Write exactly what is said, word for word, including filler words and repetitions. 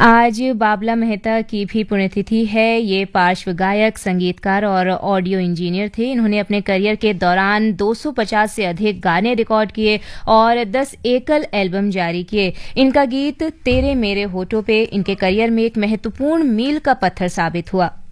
आज बाबला मेहता की भी पुण्यतिथि है। ये पार्श्व गायक, संगीतकार और ऑडियो इंजीनियर थे। इन्होंने अपने करियर के दौरान दो सौ पचास से अधिक गाने रिकॉर्ड किए और दस एकल एल्बम जारी किए। इनका गीत तेरे मेरे होठों पे इनके करियर में एक महत्वपूर्ण मील का पत्थर साबित हुआ।